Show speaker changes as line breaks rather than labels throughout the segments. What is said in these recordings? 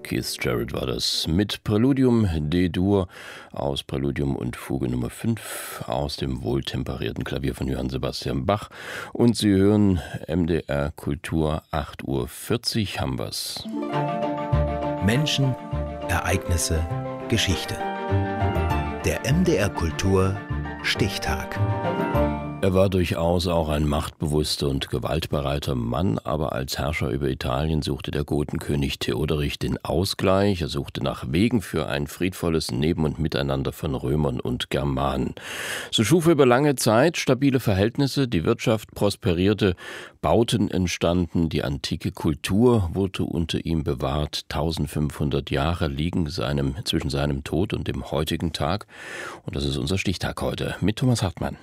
Keith Jarrett war das mit Präludium D-Dur aus Präludium und Fuge Nummer 5 aus dem wohltemperierten Klavier von Johann Sebastian Bach. Und Sie hören MDR Kultur, 8:40 Uhr haben wir's.
Menschen, Ereignisse, Geschichte. Der MDR Kultur Stichtag.
Er war durchaus auch ein machtbewusster und gewaltbereiter Mann, aber als Herrscher über Italien suchte der Gotenkönig Theoderich den Ausgleich. Er suchte nach Wegen für ein friedvolles Neben- und Miteinander von Römern und Germanen. So schuf er über lange Zeit stabile Verhältnisse, die Wirtschaft prosperierte, Bauten entstanden, die antike Kultur wurde unter ihm bewahrt. 1500 Jahre liegen zwischen seinem Tod und dem heutigen Tag. Und das ist unser Stichtag heute mit Thomas Hartmann.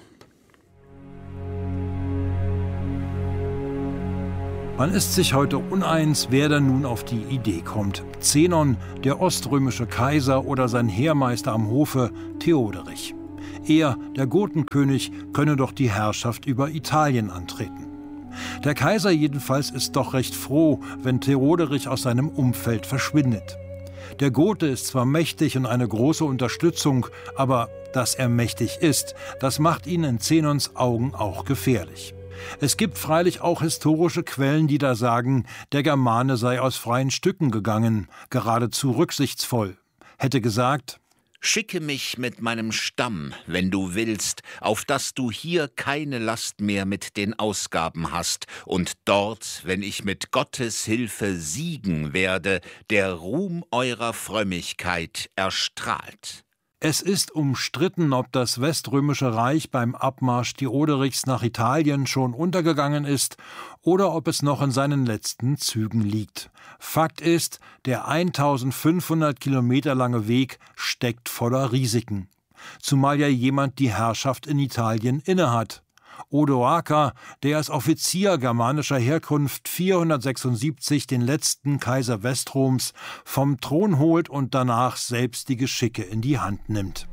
Man ist sich heute uneins, wer denn nun auf die Idee kommt. Zenon, der oströmische Kaiser, oder sein Heermeister am Hofe, Theoderich. Er, der Gotenkönig, könne doch die Herrschaft über Italien antreten. Der Kaiser jedenfalls ist doch recht froh, wenn Theoderich aus seinem Umfeld verschwindet. Der Gote ist zwar mächtig und eine große Unterstützung, aber dass er mächtig ist, das macht ihn in Zenons Augen auch gefährlich. Es gibt freilich auch historische Quellen, die da sagen, der Germane sei aus freien Stücken gegangen, geradezu rücksichtsvoll. Hätte gesagt:
Schicke mich mit meinem Stamm, wenn du willst, auf dass du hier keine Last mehr mit den Ausgaben hast und dort, wenn ich mit Gottes Hilfe siegen werde, der Ruhm eurer Frömmigkeit erstrahlt.
Es ist umstritten, ob das Weströmische Reich beim Abmarsch Theoderichs nach Italien schon untergegangen ist oder ob es noch in seinen letzten Zügen liegt. Fakt ist, der 1500 Kilometer lange Weg steckt voller Risiken. Zumal ja jemand die Herrschaft in Italien innehat. Odoaker, der als Offizier germanischer Herkunft 476 den letzten Kaiser Westroms vom Thron holt und danach selbst die Geschicke in die Hand nimmt.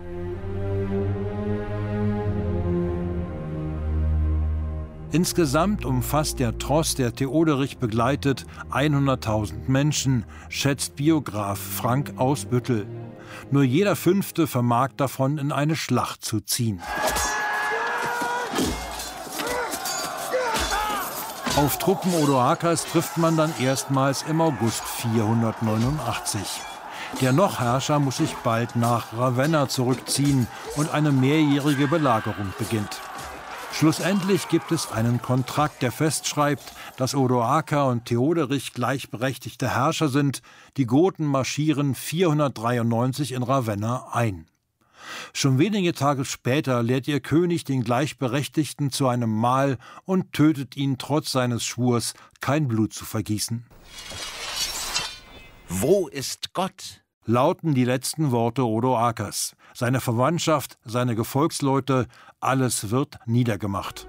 Insgesamt umfasst der Tross, der Theoderich begleitet, 100.000 Menschen, schätzt Biograf Frank Ausbüttel. Nur jeder Fünfte vermag davon in eine Schlacht zu ziehen. Auf Truppen Odoakers trifft man dann erstmals im August 489. Der Noch-Herrscher muss sich bald nach Ravenna zurückziehen und eine mehrjährige Belagerung beginnt. Schlussendlich gibt es einen Kontrakt, der festschreibt, dass Odoaker und Theoderich gleichberechtigte Herrscher sind. Die Goten marschieren 493 in Ravenna ein. Schon wenige Tage später lädt ihr König den Gleichberechtigten zu einem Mahl und tötet ihn trotz seines Schwurs, kein Blut zu vergießen.
Wo ist Gott?
Lauten die letzten Worte Odoakers. Seine Verwandtschaft, seine Gefolgsleute, alles wird niedergemacht.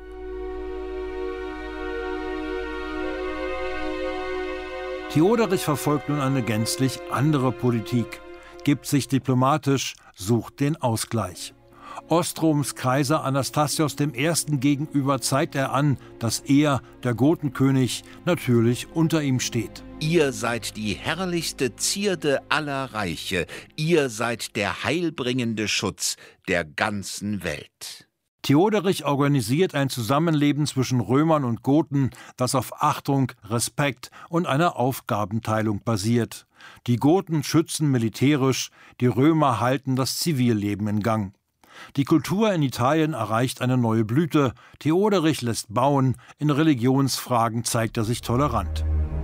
Theoderich verfolgt nun eine gänzlich andere Politik, gibt sich diplomatisch, sucht den Ausgleich. Ostroms Kaiser Anastasios I. gegenüber zeigt er an, dass er, der Gotenkönig, natürlich unter ihm steht.
Ihr seid die herrlichste Zierde aller Reiche, ihr seid der heilbringende Schutz der ganzen Welt.
Theoderich organisiert ein Zusammenleben zwischen Römern und Goten, das auf Achtung, Respekt und einer Aufgabenteilung basiert. Die Goten schützen militärisch, die Römer halten das Zivilleben in Gang. Die Kultur in Italien erreicht eine neue Blüte. Theoderich lässt bauen, in Religionsfragen zeigt er sich tolerant.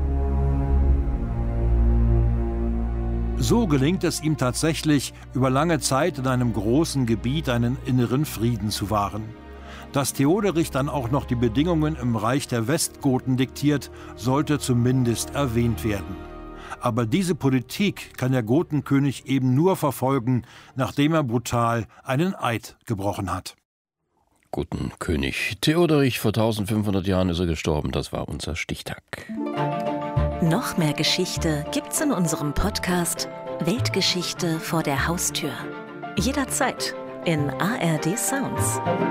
So gelingt es ihm tatsächlich, über lange Zeit in einem großen Gebiet einen inneren Frieden zu wahren. Dass Theoderich dann auch noch die Bedingungen im Reich der Westgoten diktiert, sollte zumindest erwähnt werden. Aber diese Politik kann der Gotenkönig eben nur verfolgen, nachdem er brutal einen Eid gebrochen hat.
Gotenkönig Theoderich, vor 1500 Jahren ist er gestorben, das war unser Stichtag.
Noch mehr Geschichte gibt's in unserem Podcast Weltgeschichte vor der Haustür. Jederzeit in ARD Sounds.